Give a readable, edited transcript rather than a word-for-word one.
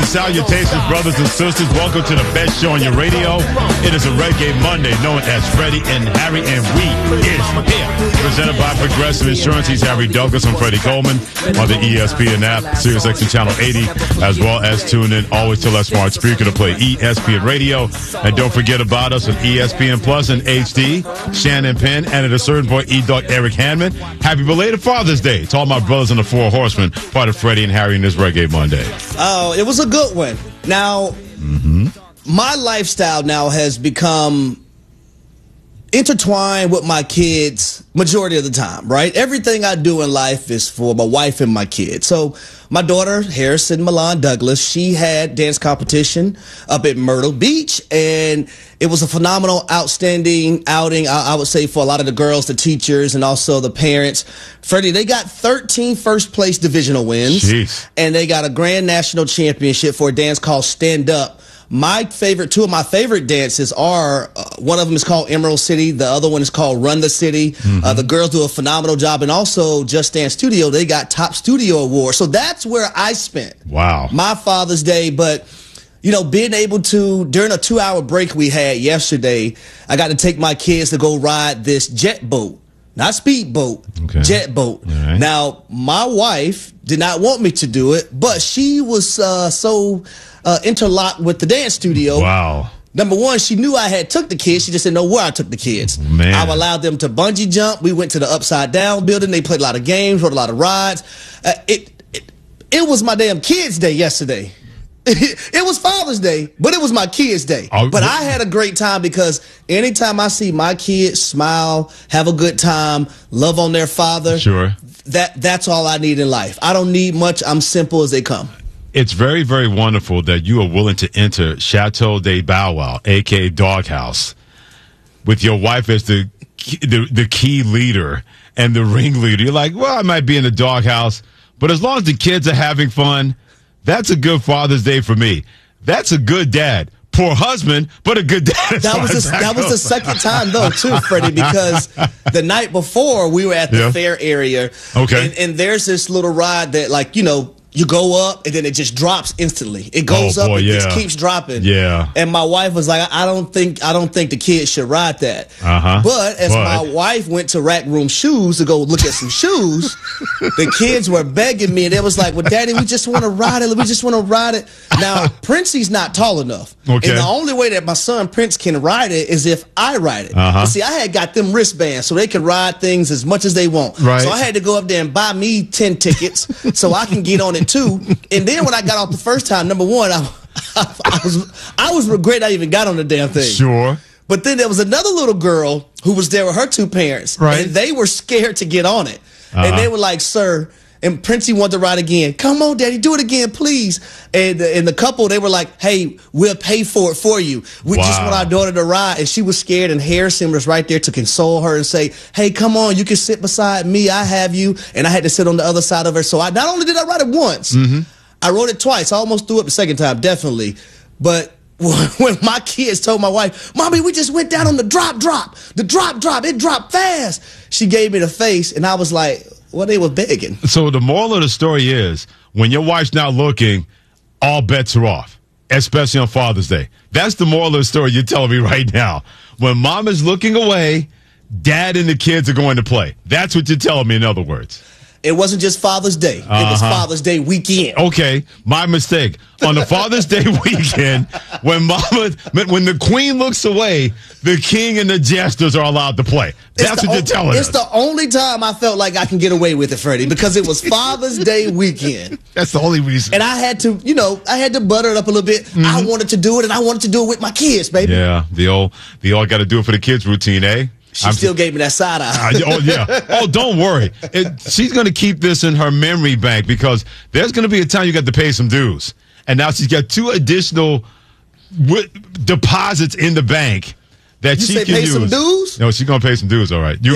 salutations, brothers and sisters. Welcome to the best show on your radio. It is a Reggae Monday, known as Freddie and Harry, and we is here. Presented by Progressive Insurance. He's Harry Douglas. I'm Freddie Coleman on the ESPN app, SiriusXM Channel 80, as well as tune in always to that smart speaker to play ESPN Radio. And don't forget about us on ESPN Plus and HD. Shannon Penn, and at a certain point, E-Dog Eric Hanman. Happy belated Father's Day to all my brothers in the Four Horsemen, part of Freddie and Harry in this Reggae Monday. Oh, it was a good one. Now, my lifestyle now has become intertwined with my kids majority of the time, right? Everything I do in life is for my wife and my kids. So my daughter, Harrison Milan Douglas, she had dance competition up at Myrtle Beach, and it was a phenomenal, outstanding outing, I would say, for a lot of the girls, the teachers, and also the parents. Freddie, they got 13 first-place divisional wins, and they got a grand national championship for a dance called Stand Up. Two of my favorite dances are, one of them is called Emerald City. The other one is called Run the City. The girls do a phenomenal job. And also Just Dance Studio, they got top studio award. So that's where I spent my Father's Day. But, you know, being able to, during a 2-hour break we had yesterday, I got to take my kids to go ride this jet boat. Not speedboat, jet boat. Right. Now, my wife did not want me to do it, but she was so interlocked with the dance studio. Wow. Number one, she knew I had took the kids. She just didn't know where I took the kids. Man. I allowed them to bungee jump. We went to the Upside Down building. They played a lot of games, rode a lot of rides. It was my damn kids' day yesterday. It was Father's Day, but it was my kids' day. But I had a great time because anytime I see my kids smile, have a good time, love on their father, that's all I need in life. I don't need much. I'm simple as they come. It's very, very wonderful that you are willing to enter Chateau de Bow Wow, a.k.a. Doghouse, with your wife as the key leader and the ringleader. You're like, well, I might be in the doghouse, but as long as the kids are having fun, that's a good Father's Day for me. That's a good dad. Poor husband, but a good dad. That was the second time, though, too, Freddie, because the night before we were at the fair area. And there's this little ride that, like, you know, you go up and then it just drops instantly. It goes up and just keeps dropping. And my wife was like, I don't think the kids should ride that. But as my wife went to Rack Room Shoes to go look at some shoes, the kids were begging me, and they was like, well, Daddy, we just want to ride it. We just want to ride it. Now, Princey's not tall enough. And the only way that my son Prince can ride it is if I ride it. But see, I had got them wristbands so they can ride things as much as they want. So I had to go up there and buy me 10 tickets so I can get on it too. And then when I got off the first time, number one, I was regret I even got on the damn thing. But then there was another little girl who was there with her two parents, and they were scared to get on it. And they were like, sir, and Princey wanted to ride again. Come on, Daddy, do it again, please. And the couple, they were like, hey, we'll pay for it for you. We just want our daughter to ride. And she was scared, and Harrison was right there to console her and say, hey, come on, you can sit beside me. I have you. And I had to sit on the other side of her. So not only did I ride it once, I rode it twice. I almost threw up the second time, definitely. But when my kids told my wife, Mommy, we just went down on the drop. It dropped fast. She gave me the face, and I was like, well, they were begging. So the moral of the story is, when your wife's not looking, all bets are off, especially on Father's Day. That's the moral of the story you're telling me right now. When Mom is looking away, Dad and the kids are going to play. That's what you're telling me, in other words. It wasn't just Father's Day. It was Father's Day weekend. Okay, my mistake. On the Father's Day weekend, when the queen looks away, the king and the jesters are allowed to play. That's what you're telling us. It's the only time I felt like I can get away with it, Freddie, because it was Father's Day weekend. That's the only reason. And I had to butter it up a little bit. I wanted to do it, and I wanted to do it with my kids, baby. Yeah, the old got to do it for the kids routine, eh? She still gave me that side eye. Oh, don't worry. She's going to keep this in her memory bank, because there's going to be a time you got to pay some dues. And now she's got 2 additional deposits in the bank that she can use. You say pay some dues? No, she's going to pay some dues, all right.